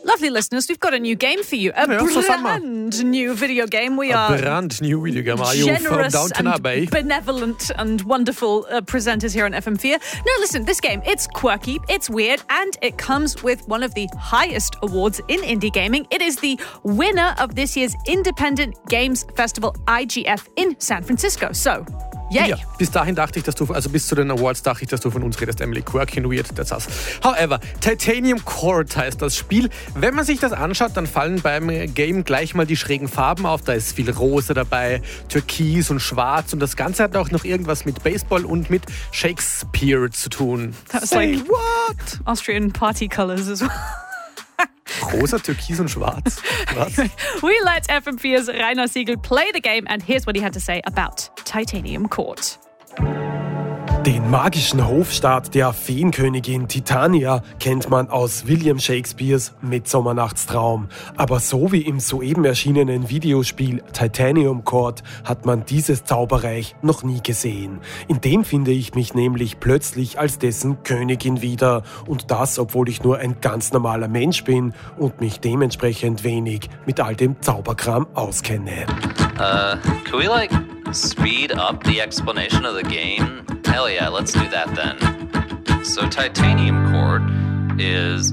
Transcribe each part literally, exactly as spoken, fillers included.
Lovely listeners, we've got a new game for you. A Ja, so sind wir. brand new video game. We A are brand new video game. Are you from generous Downton and Abbey? benevolent and wonderful uh, presenters here on F M four. No, listen, this game, it's quirky, it's weird, and it comes with one of the highest awards in indie gaming. It is the winner of this year's Independent Games Festival, I G F, in San Francisco. So, yay. Ja, bis dahin dachte ich, dass du, also bis zu den Awards dachte ich, dass du von uns redest, Emily. Quirky and weird, that's us. However, Titanium Court heißt das Spiel. Wenn man sich das anschaut, dann fallen beim Game gleich mal die schrägen Farben auf. Da ist viel Rosa dabei, Türkis und Schwarz. Und das Ganze hat auch noch irgendwas mit Baseball und mit Shakespeare zu tun. That was Say like what? Austrian party colours as well. Rosa, Türkis und Schwarz. Was? We let F M four's Rainer Siegel play the game, and here's what he had to say about Titanium Court. Den magischen Hofstaat der Feenkönigin Titania kennt man aus William Shakespeares Midsommernachtstraum. Aber so wie im soeben erschienenen Videospiel Titanium Court hat man dieses Zauberreich noch nie gesehen. In dem finde ich mich nämlich plötzlich als dessen Königin wieder. Und das, obwohl ich nur ein ganz normaler Mensch bin und mich dementsprechend wenig mit all dem Zauberkram auskenne. Uh, could we like speed up the explanation of the game? Hell yeah, let's do that then. So Titanium Court is...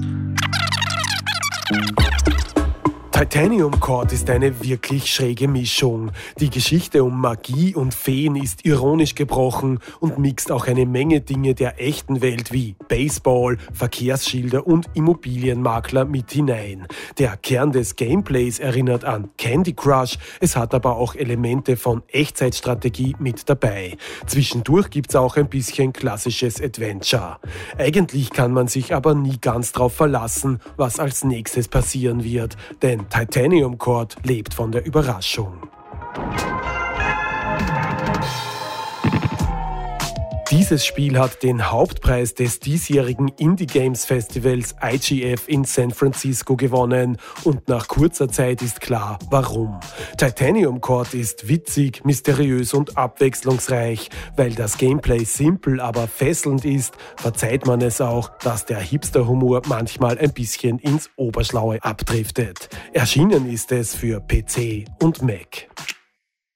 Titanium Court ist eine wirklich schräge Mischung. Die Geschichte um Magie und Feen ist ironisch gebrochen und mixt auch eine Menge Dinge der echten Welt wie Baseball, Verkehrsschilder und Immobilienmakler mit hinein. Der Kern des Gameplays erinnert an Candy Crush, es hat aber auch Elemente von Echtzeitstrategie mit dabei. Zwischendurch gibt's auch ein bisschen klassisches Adventure. Eigentlich kann man sich aber nie ganz drauf verlassen, was als nächstes passieren wird, denn Titanium Court lebt von der Überraschung. Dieses Spiel hat den Hauptpreis des diesjährigen Indie Games Festivals I G F in San Francisco gewonnen und nach kurzer Zeit ist klar, warum. Titanium Court ist witzig, mysteriös und abwechslungsreich. Weil das Gameplay simpel, aber fesselnd ist, verzeiht man es auch, dass der Hipster-Humor manchmal ein bisschen ins Oberschlaue abdriftet. Erschienen ist es für P C und Mac.